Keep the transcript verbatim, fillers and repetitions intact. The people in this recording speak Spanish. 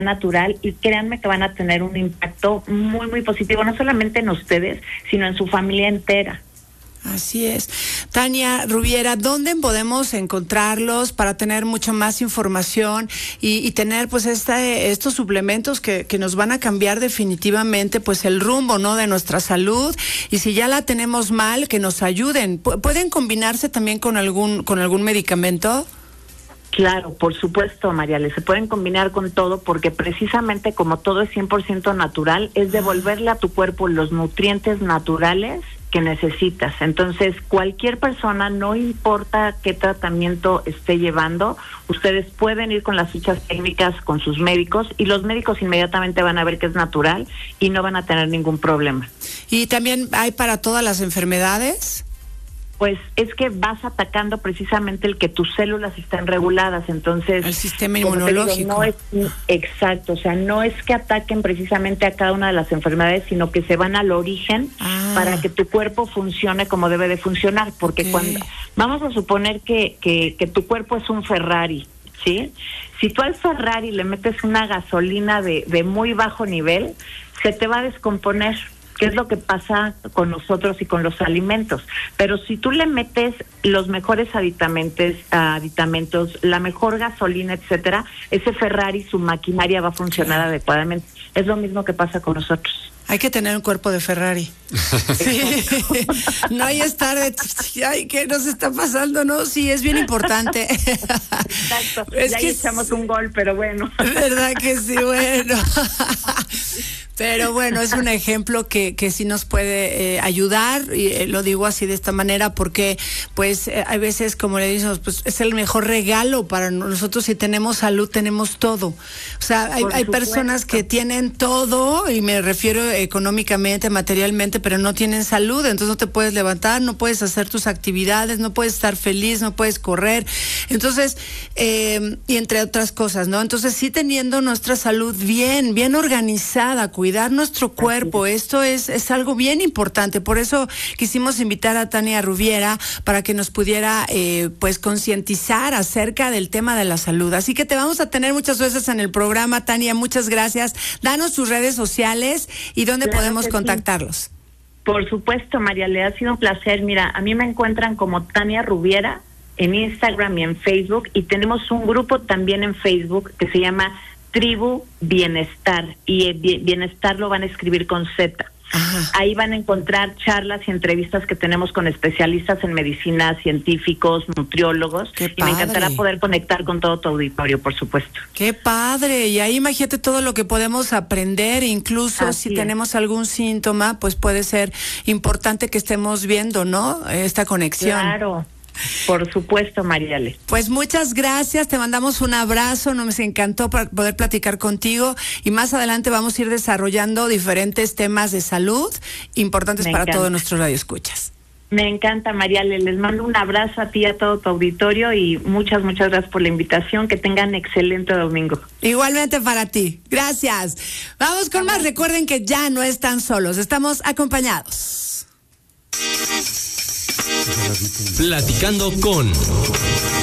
natural, y créanme que van a tener un impacto muy, muy positivo, no solamente en ustedes, sino en su familia entera. Así es. Tania Rubiera, ¿dónde podemos encontrarlos para tener mucha más información y, y tener pues esta, estos suplementos que, que nos van a cambiar definitivamente pues el rumbo, ¿no?, de nuestra salud? Y si ya la tenemos mal, que nos ayuden. ¿Pueden combinarse también con algún, con algún medicamento? Claro, por supuesto, Mariale, se pueden combinar con todo, porque precisamente como todo es cien por ciento natural, es devolverle a tu cuerpo los nutrientes naturales que necesitas. Entonces, cualquier persona, no importa qué tratamiento esté llevando, ustedes pueden ir con las fichas técnicas con sus médicos, y los médicos inmediatamente van a ver que es natural y no van a tener ningún problema. ¿Y también hay para todas las enfermedades? Pues es que vas atacando precisamente el que tus células estén reguladas, entonces... El sistema inmunológico. Digo, no es, exacto, o sea, no es que ataquen precisamente a cada una de las enfermedades, sino que se van al origen ah. para que tu cuerpo funcione como debe de funcionar, porque okay. cuando... Vamos a suponer que, que, que tu cuerpo es un Ferrari, ¿sí? Si tú al Ferrari le metes una gasolina de, de muy bajo nivel, se te va a descomponer, que es lo que pasa con nosotros y con los alimentos. Pero si tú le metes los mejores aditamentos, aditamentos, la mejor gasolina, etcétera, ese Ferrari, su maquinaria va a funcionar adecuadamente. Es lo mismo que pasa con nosotros. Hay que tener un cuerpo de Ferrari. Sí. No hay estar de... Ay, ¿qué nos está pasando? No, sí, es bien importante. Exacto. Es ya que echamos un gol, pero bueno. ¿Verdad que sí? Bueno. Pero bueno, es un ejemplo que, que sí nos puede eh, ayudar, y eh, lo digo así de esta manera porque pues eh, hay veces, como le decimos, pues es el mejor regalo para nosotros. Si tenemos salud, tenemos todo. O sea, hay, hay personas que tienen todo, y me refiero económicamente, materialmente, pero no tienen salud, entonces no te puedes levantar, no puedes hacer tus actividades, no puedes estar feliz, no puedes correr, entonces, eh, y entre otras cosas, ¿no? Entonces sí, teniendo nuestra salud bien, bien organizada, cuidar nuestro cuerpo, esto es, es algo bien importante. Por eso quisimos invitar a Tania Rubiera para que nos pudiera eh, pues concientizar acerca del tema de la salud. Así que te vamos a tener muchas veces en el programa, Tania, muchas gracias. Danos tus redes sociales y dónde claro podemos contactarlos. Sí. Por supuesto, María, le ha sido un placer. Mira, a mí me encuentran como Tania Rubiera en Instagram y en Facebook, y tenemos un grupo también en Facebook que se llama Tribu Bienestar, y el bienestar lo van a escribir con Z. Ajá. Ahí van a encontrar charlas y entrevistas que tenemos con especialistas en medicina, científicos, nutriólogos. Qué y padre. Me encantará poder conectar con todo tu auditorio, por supuesto. Qué padre. Y ahí imagínate todo lo que podemos aprender, incluso Así si es. tenemos algún síntoma, pues puede ser importante que estemos viendo, ¿no?, esta conexión. Claro. Por supuesto, Mariale. Pues muchas gracias, te mandamos un abrazo, nos encantó poder platicar contigo, y más adelante vamos a ir desarrollando diferentes temas de salud importantes Me para encanta. todos nuestros radioescuchas. Me encanta, Mariale, les mando un abrazo a ti y a todo tu auditorio, y muchas, muchas gracias por la invitación, que tengan excelente domingo. Igualmente para ti, gracias. Vamos con más, recuerden que ya no están solos, estamos acompañados. Platicando con